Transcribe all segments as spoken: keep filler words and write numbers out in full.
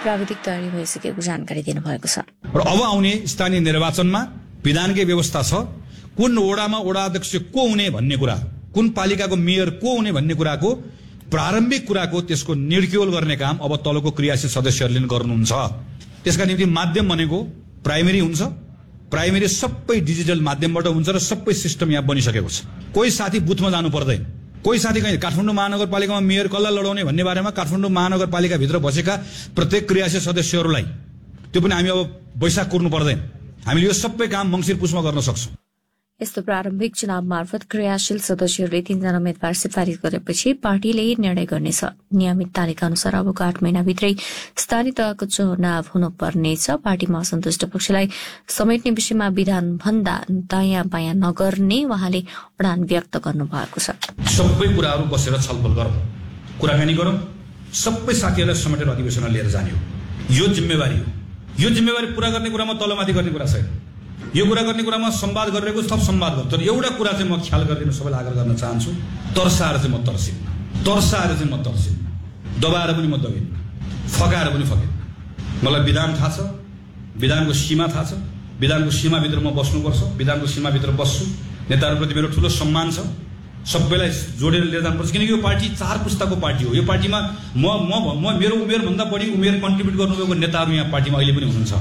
प्राविधिक तयारी भइसकेको जानकारी दिनुभएको छ। र अब आउने स्थानीय निर्वाचनमा विधानकै व्यवस्था छ, कुन वडामा वडा अध्यक्ष को हुने भन्ने कुरा, कुन पालिकाको मेयर को हुने भन्ने कुराको प्रारम्भिक कुराको त्यसको निर्क्योल गर्ने काम अब तलको क्रियाशील सदस्यहरूले गर्नुहुन्छ। त्यसका निम्ति माध्यम भनेको प्राइमेरी हुन्छ, प्राइमेरी सबै डिजिटल माध्यमबाट हुन्छ र सबै सिस्टम यहाँ बनिसकेको छ। कोही साथी बुथमा जानु पर्दैन, कोही साथी कहीँ काठमाडौँ महानगरपालिकामा मेयर कसलाई लडाउने भन्ने बारेमा काठमाडौँ महानगरपालिकाभित्र बसेका प्रत्येक क्रियाशील सदस्यहरूलाई त्यो पनि हामी अब बैशाख कुर्नु पर्दैन, हामीले यो सबै काम मङ्सिर पुसमा गर्न सक्छौँ। यस्तो प्रारम्भिक चुनाव मार्फत क्रियाशील सदस्यहरूले तीनजना उम्मेद्वार सिफारिस गरेपछि पार्टीले निर्णय गर्नेछ। नियमित तालिका अनुसार अबको आठ महिनाभित्रै स्थानीय तहको चुनाव हुनुपर्नेछ। पार्टीमा असन्तुष्ट पक्षलाई समेट्ने विषयमा विधान भन्दा दायाँ बायाँ नगर्ने उहाँले अडान व्यक्त गर्नुभएको छ। सबै कुराहरू बसेर छलफल गरौँ, कुराकानी गरौँ, सबै साथीहरूलाई समेटेर अधिवेशनमा लिएर जाने हो। यो जिम्मेवारी हो। यो जिम्मेवारी पूरा गर्ने कुरामा तलमाथि गर्ने कुरा छैन। यो कुरा गर्ने कुरामा संवाद गरिरहेको थप संवाद गर्छ। तर एउटा कुरा चाहिँ म ख्याल गरिदिन सबैलाई आग्रह गर्न चाहन्छु, तर्साएर चाहिँ म तर्सिन्न, तर्साएर चाहिँ म तर्सिन्न, दबाएर पनि म दबिन्न, फकाएर पनि फकिन्न। मलाई विधान थाहा छ, विधानको सीमा थाहा छ, विधानको सीमाभित्र म बस्नुपर्छ, विधानको सीमाभित्र बस्छु। नेताहरूप्रति मेरो ठुलो सम्मान छ, सबैलाई जोडेर लिएर जानुपर्छ, किनकि यो पार्टी चार पुस्ताको पार्टी हो। यो पार्टीमा म म म मेरो उमेरभन्दा बढी उमेर कन्ट्रिब्युट गर्नुभएको नेताहरू यहाँ पार्टीमा अहिले पनि हुनुहुन्छ।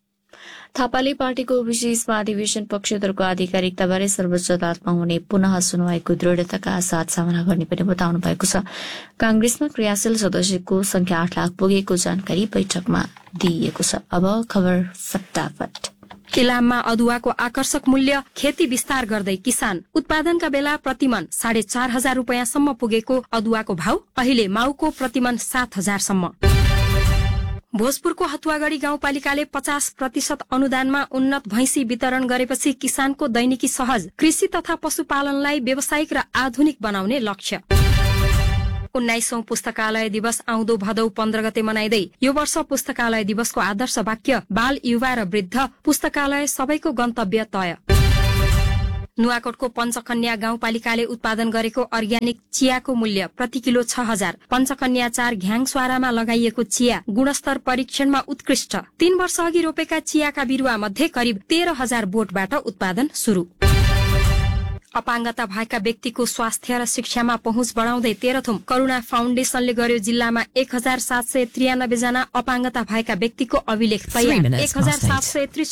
थापाले पार्टीको विशेष महाधिवेशन पक्षधरको आधिकारिकताबारे सर्वोच्च अदालतमा हुने पुनः सुनवाईको दृढताका साथ सामना गर्ने पनि बताउनु भएको छ। कांग्रेसमा क्रियाशील सदस्यको संख्या आठ लाख पुगेको जानकारी बैठकमा दिइएको छ। अब खबर फटाफट। इलाममा अदुवाको आकर्षक मूल्य, खेती विस्तार गर्दै किसान। उत्पादनका बेला प्रतिमन साढे चार हजार रुपियाँसम्म पुगेको अदुवाको भाव अहिले माउको प्रतिमन सात हजारसम्म। भोजपुरको हतुवागढ़ी गाउँपालिकाले पचास प्रतिशत अनुदानमा उन्नत भैंसी वितरण गरेपछि किसानको दैनिकी सहज, कृषि तथा पशुपालनलाई व्यावसायिक र आधुनिक बनाउने लक्ष्य। उन्नाइसौं पुस्तकालय दिवस आउँदो भदौ पन्ध्र गते मनाइँदै यो वर्ष पुस्तकालय दिवसको आदर्श वाक्य बाल, युवा र वृद्ध, पुस्तकालय सबैको गन्तव्य तय। नुवाकोटको पञ्चकन्या गाउँपालिकाले उत्पादन गरेको अर्ग्यानिक चियाको मूल्य प्रति किलो छ हजार। पञ्चकन्या चार घ्याङस्वारामा लगाइएको चिया गुणस्तर परीक्षणमा उत्कृष्ट। तीन वर्ष अघि रोपेका चियाका बिरुवा मध्ये करिब तेह्र हजार बोटबाट उत्पादन शुरू। अपाङ्गता भएका व्यक्तिको स्वास्थ्य र शिक्षामा पहुँच बढ़ाउँदै तेह्रथुम करूणा फाउन्डेशनले गर्यो जिल्लामा एक हजार सात सय त्रियानब्बे जना अपाङ्गता भएका व्यक्तिको अभिलेख तयार। एक हजार सात सय